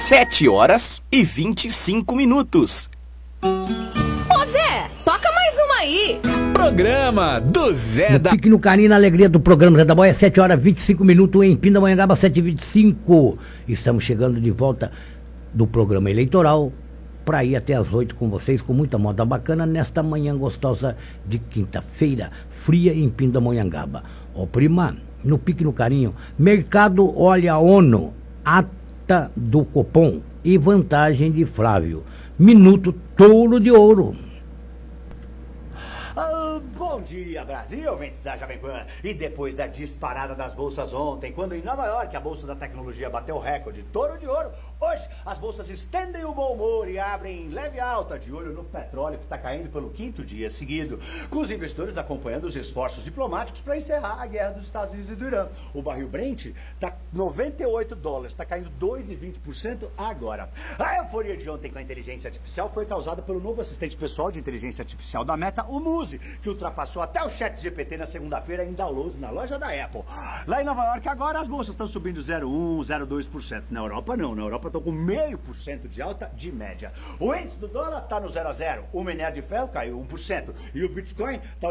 7h25. Ô Zé, toca mais uma aí. Programa do Zé da... Fique no carinho, na alegria do programa Zé da Boia, 7h25 em Pindamonhangaba, 7h25. Estamos chegando de volta do programa eleitoral para ir até as 8 com vocês, com muita moda bacana, nesta manhã gostosa de quinta-feira, fria em Pindamonhangaba. Ó, prima, no Pique no Carinho, Mercado Olha ONU, ata do Copom e vantagem de Flávio. Minuto Touro de Ouro. Bom dia, Brasil, ouvintes da Jovem Pan. E depois da disparada das bolsas ontem, quando em Nova York a Bolsa da Tecnologia bateu o recorde Touro de Ouro, hoje as bolsas estendem o bom humor e abrem em leve alta, de olho no petróleo que está caindo pelo 5º dia seguido, com os investidores acompanhando os esforços diplomáticos para encerrar a guerra dos Estados Unidos e do Irã. O barril Brent está $98, está caindo 2,20% agora. A euforia de ontem com a inteligência artificial foi causada pelo novo assistente pessoal de inteligência artificial da Meta, o Muzi, que ultrapassou até o ChatGPT na segunda-feira em downloads na loja da Apple. Lá em Nova York agora as bolsas estão subindo 0,1%, 0,2%. Na Europa não, na Europa estão com 0,5% de alta de média. O índice do dólar está no 0 a 0, o minério de ferro caiu 1% e o Bitcoin está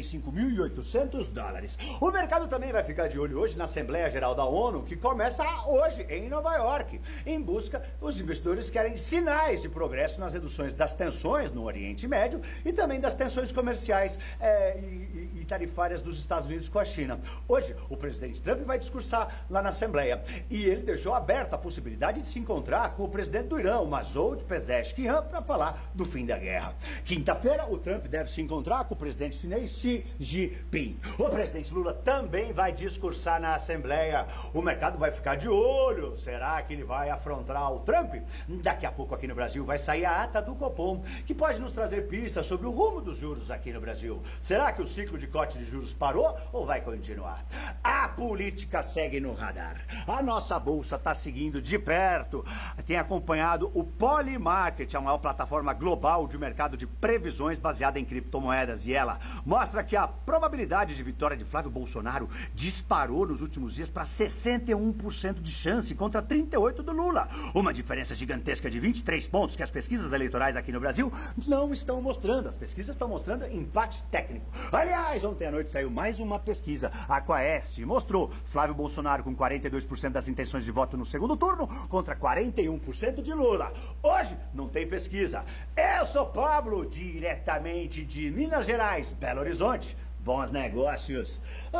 $85.800. O mercado também vai ficar de olho hoje na Assembleia Geral da ONU, que começa hoje em Nova York. Em busca, os investidores querem sinais de progresso nas reduções das tensões no Oriente Médio e também das tensões comerciais e tarifárias dos Estados Unidos com a China. Hoje, o presidente Trump vai discursar lá na Assembleia e ele deixou aberta a possibilidade de se encontrar com o presidente do Irã, o Masoud Pezeshkian, para falar do fim da guerra. Quinta-feira, o Trump deve se encontrar com o presidente chinês Xi Jinping. O presidente Lula também vai discursar na Assembleia. O mercado vai ficar de olho. Será que ele vai afrontar o Trump? Daqui a pouco aqui no Brasil vai sair a ata do Copom, que pode nos trazer pistas sobre o rumo dos juros aqui no Brasil. Será que o ciclo de corte de juros parou ou vai continuar? A política segue no radar. A nossa bolsa está seguindo de perto. Tem acompanhado o Polymarket, a maior plataforma global de mercado de previsões baseada em criptomoedas. E ela mostra que a probabilidade de vitória de Flávio Bolsonaro disparou nos últimos dias para 61% de chance contra 38% do Lula. Uma diferença gigantesca de 23 pontos que as pesquisas eleitorais aqui no Brasil não estão mostrando. As pesquisas estão mostrando empate técnico. Aliás, ontem à noite saiu mais uma pesquisa, a Quaest, mostrou Flávio Bolsonaro com 42% das intenções de voto no segundo turno contra 41% de Lula. Hoje não tem pesquisa. Eu sou Pablo, diretamente de Minas Gerais, Belo Horizonte. Bons negócios.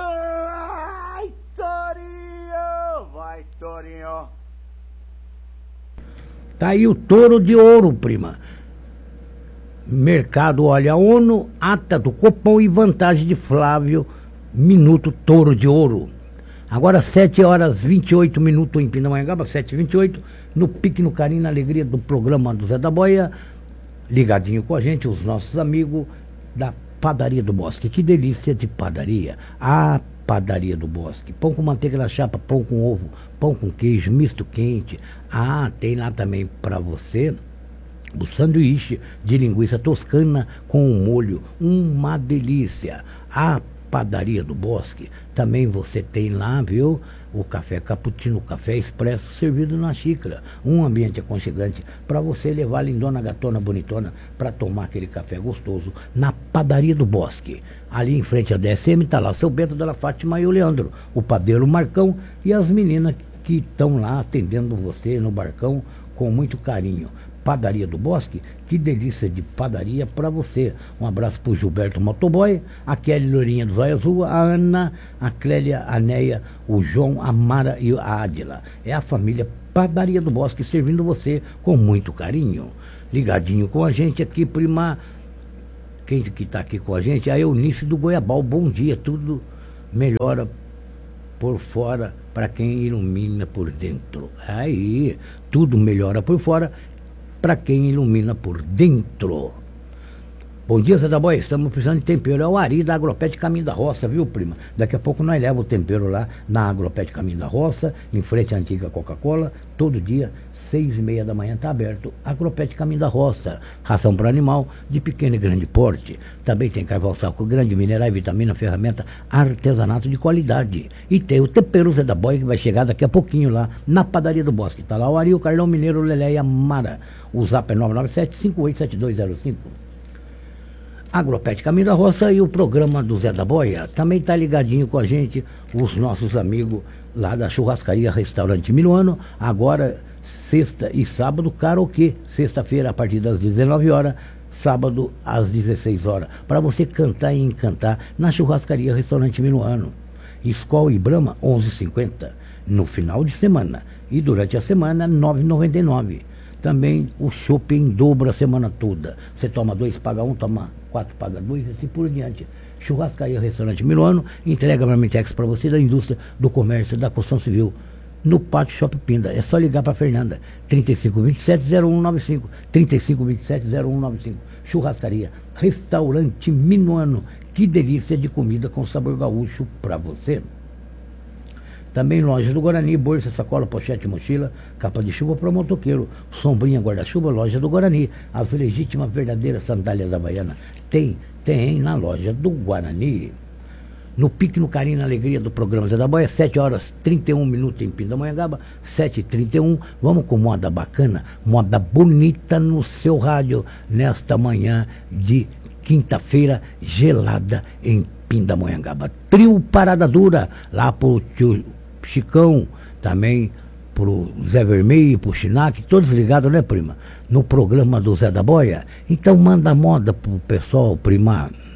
Ai, Torinho! Vai, Torinho! Tá aí o Touro de Ouro, prima. Mercado Olha ONU, ata do Copom e vantagem de Flávio, minuto Touro de Ouro. Agora 7h28 em Pindamonhangaba, 7h28, no Pique no Carinho, na alegria do programa do Zé da Boia, ligadinho com a gente, os nossos amigos da Padaria do Bosque. Que delícia de padaria! A Padaria do Bosque. Pão com manteiga na chapa, pão com ovo, pão com queijo, misto quente. Tem lá também para você o sanduíche de linguiça toscana com um molho, uma delícia. A Padaria do Bosque, também você tem lá, viu, o café cappuccino, o café expresso servido na xícara, um ambiente aconchegante para você levar a lindona, gatona, bonitona para tomar aquele café gostoso na Padaria do Bosque. Ali em frente à DSM está lá o seu Bento, Dona Fátima e o Leandro, o padeiro Marcão e as meninas que estão lá atendendo você no barcão com muito carinho. Padaria do Bosque, que delícia de padaria para você. Um abraço pro Gilberto Motoboy, a Kelly Lourinha do Zóio Azul, a Ana, a Clélia, a Neia, o João, a Mara e a Ádila. É a família Padaria do Bosque servindo você com muito carinho. Ligadinho com a gente aqui, prima. Quem que tá aqui com a gente? A Eunice do Goiabal. Bom dia, tudo melhora por fora para quem ilumina por dentro. Aí, tudo melhora por fora para quem ilumina por dentro. Bom dia, Zé da Boia, estamos precisando de tempero. É o Ari da Agropet Caminho da Roça, viu, prima? Daqui a pouco nós levamos o tempero lá na Agropet Caminho da Roça, em frente à antiga Coca-Cola, todo dia, 6h30 da manhã, está aberto. Agropet Caminho da Roça, ração para animal de pequeno e grande porte. Também tem carvão saco grande, minerais, vitamina, ferramenta, artesanato de qualidade. E tem o tempero Zé da Boia que vai chegar daqui a pouquinho lá na Padaria do Bosque. Está lá o Ari, o Carlão Mineiro, o Lelé e a Mara. O zap é 997-587205. Agropet Caminho da Roça e o programa do Zé da Boia. Também está ligadinho com a gente os nossos amigos lá da Churrascaria Restaurante Minuano. Agora, sexta e sábado, karaokê. Sexta-feira a partir das 19 horas, sábado às 16 horas. Para você cantar e encantar na Churrascaria Restaurante Minuano. Skol e Brahma, 11,50 no final de semana. E durante a semana, 9,99. Também o chopp em dobro a semana toda. Você toma 2, paga 1, toma 4, paga 2 e assim por diante. Churrascaria Restaurante Minuano, entrega Marmitex para você da indústria, do comércio, da construção civil, no Pátio Shopping Pinda. É só ligar para a Fernanda, 3527-0195, 3527-0195. Churrascaria Restaurante Minuano, que delícia de comida com sabor gaúcho para você. Também loja do Guarani, bolsa, sacola, pochete, mochila, capa de chuva para o motoqueiro, sombrinha, guarda-chuva, loja do Guarani. As legítimas, verdadeiras sandálias havaianas tem na loja do Guarani. No Pique, no Carinho, na alegria do programa Zé da Boia, 7h31 em Pindamonhangaba, 7h31. Vamos com moda bacana, moda bonita no seu rádio, nesta manhã de quinta-feira gelada em Pindamonhangaba. Trio Parada Dura, lá pro tio Chicão, também pro Zé Vermelho, pro Chinac, todos ligados, né, prima? No programa do Zé da Boia. Então manda moda pro pessoal, prima.